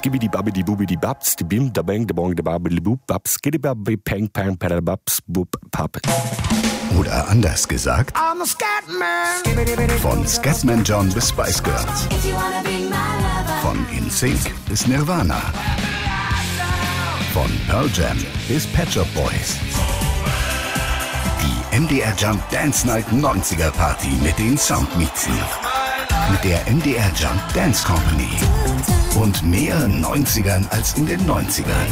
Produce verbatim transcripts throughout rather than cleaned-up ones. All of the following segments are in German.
skibidi babidi bubidi babs, die bim, da bang, da bong, da babidi bub, babs, skiddy babidi pang, pang, padababs, bub, pap. Oder anders gesagt, von Scatman John bis Spice Girls, von In Sync bis Nirvana, von Pearl Jam bis Pet Shop Boys. Die M D R Jump Dance Night neunziger Party mit den Soundmixen. Mit der M D R Jump Dance Company. Und mehr neunzigern als in den neunzigern.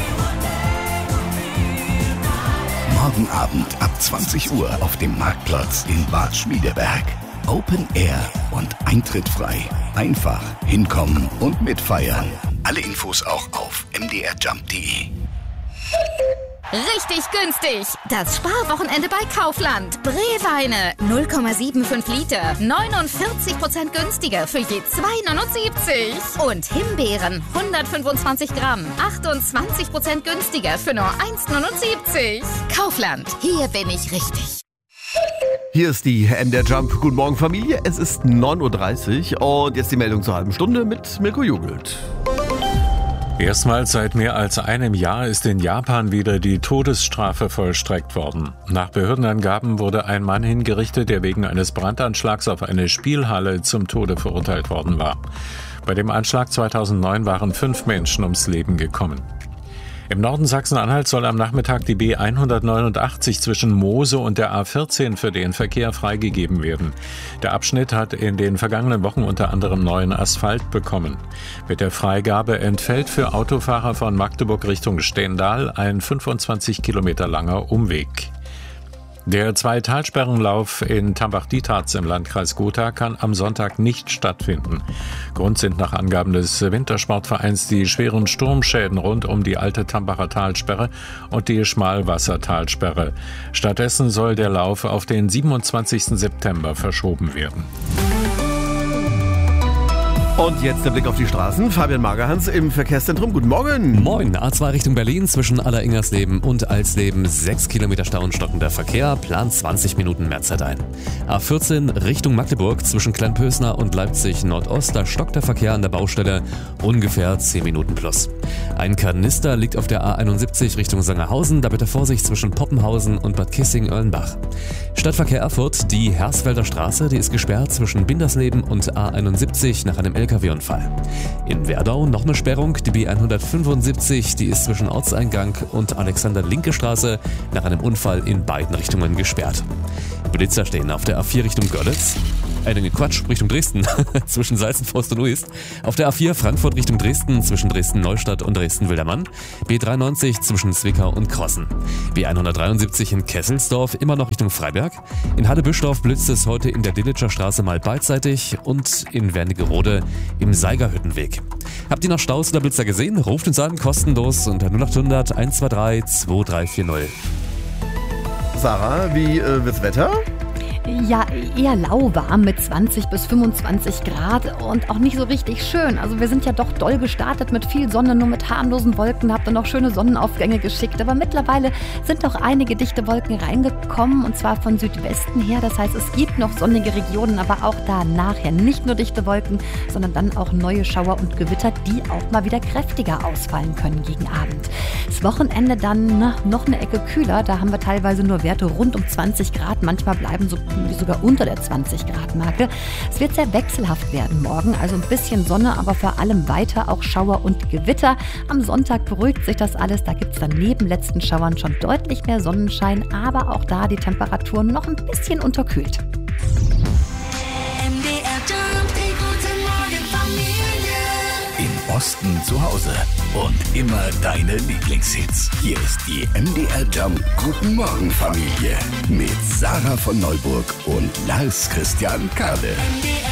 Morgen Abend ab zwanzig Uhr auf dem Marktplatz in Bad Schmiedeberg. Open Air und Eintritt frei. Einfach hinkommen und mitfeiern. Alle Infos auch auf m d r jump punkt d e. Richtig günstig! Das Sparwochenende bei Kaufland. Breweine null Komma fünfundsiebzig Liter, neunundvierzig Prozent günstiger für je zwei neunundsiebzig. Und Himbeeren hundertfünfundzwanzig Gramm, achtundzwanzig Prozent günstiger für nur eins neunundsiebzig. Kaufland, hier bin ich richtig. Hier ist die M D R Jump. Guten Morgen Familie, es ist neun Uhr dreißig und jetzt die Meldung zur halben Stunde mit Mirko Jugelt. Erstmals seit mehr als einem Jahr ist in Japan wieder die Todesstrafe vollstreckt worden. Nach Behördenangaben wurde ein Mann hingerichtet, der wegen eines Brandanschlags auf eine Spielhalle zum Tode verurteilt worden war. Bei dem Anschlag zweitausendneun waren fünf Menschen ums Leben gekommen. Im Norden Sachsen-Anhalts soll am Nachmittag die B hundertneunundachtzig zwischen Moose und der A vierzehn für den Verkehr freigegeben werden. Der Abschnitt hat in den vergangenen Wochen unter anderem neuen Asphalt bekommen. Mit der Freigabe entfällt für Autofahrer von Magdeburg Richtung Stendal ein fünfundzwanzig Kilometer langer Umweg. Der Zwei-Talsperrenlauf in Tambach-Dietharz im Landkreis Gotha kann am Sonntag nicht stattfinden. Grund sind nach Angaben des Wintersportvereins die schweren Sturmschäden rund um die alte Tambacher Talsperre und die Schmalwassertalsperre. Stattdessen soll der Lauf auf den siebenundzwanzigsten September verschoben werden. Und jetzt der Blick auf die Straßen. Fabian Magerhans im Verkehrszentrum. Guten Morgen. Moin. A zwei Richtung Berlin zwischen Alleringersleben und Alsleben. sechs Kilometer Stau und stockender Verkehr. Plant zwanzig Minuten mehr Zeit ein. A vierzehn Richtung Magdeburg zwischen Kleinpösner und Leipzig Nordost. Da stockt der Verkehr an der Baustelle. Ungefähr zehn Minuten plus. Ein Kanister liegt auf der A einundsiebzig Richtung Sangerhausen. Da bitte Vorsicht zwischen Poppenhausen und Bad Kissing-Oellenbach. Stadtverkehr Erfurt. Die Hersfelder Straße, die ist gesperrt zwischen Bindersleben und A einundsiebzig nach einem L K W-Unfall. In Werdau noch eine Sperrung, die B hundertfünfundsiebzig, die ist zwischen Ortseingang und Alexander-Linke-Straße nach einem Unfall in beiden Richtungen gesperrt. Blitzer stehen auf der A vier Richtung Görlitz. Äh, Quatsch, Richtung Dresden, zwischen Salzenforst und Uist. Auf der A vier Frankfurt Richtung Dresden, zwischen Dresden-Neustadt und Dresden-Wildermann. B dreiundneunzig zwischen Zwickau und Krossen. B hundertdreiundsiebzig in Kesselsdorf, immer noch Richtung Freiberg. In Halle-Büschdorf blitzt es heute in der Dillitscher Straße mal beidseitig und in Wernigerode im Seigerhüttenweg. Habt ihr noch Staus oder Blitzer gesehen? Ruft uns an, kostenlos unter null acht hundert eins zwei drei zwei drei vier null. Sarah, wie äh, wird's Wetter? Ja, eher lauwarm mit zwanzig bis fünfundzwanzig Grad und auch nicht so richtig schön. Also wir sind ja doch doll gestartet mit viel Sonne, nur mit harmlosen Wolken. Habt ihr noch schöne Sonnenaufgänge geschickt. Aber mittlerweile sind doch einige dichte Wolken reingekommen und zwar von Südwesten her. Das heißt, es gibt noch sonnige Regionen, aber auch da nachher nicht nur dichte Wolken, sondern dann auch neue Schauer und Gewitter, die auch mal wieder kräftiger ausfallen können gegen Abend. Das Wochenende dann na, noch eine Ecke kühler. Da haben wir teilweise nur Werte rund um zwanzig Grad. Manchmal bleiben so sogar unter der zwanzig Grad Marke. Es wird sehr wechselhaft werden morgen, also ein bisschen Sonne, aber vor allem weiter auch Schauer und Gewitter. Am Sonntag beruhigt sich das alles, da gibt es dann neben letzten Schauern schon deutlich mehr Sonnenschein, aber auch da die Temperaturen noch ein bisschen unterkühlt. Im Osten zu Hause und immer deine Lieblingshits. Hier ist die M D R Jump Guten Morgen Familie mit Sarah von Neuburg und Lars Christian Kade.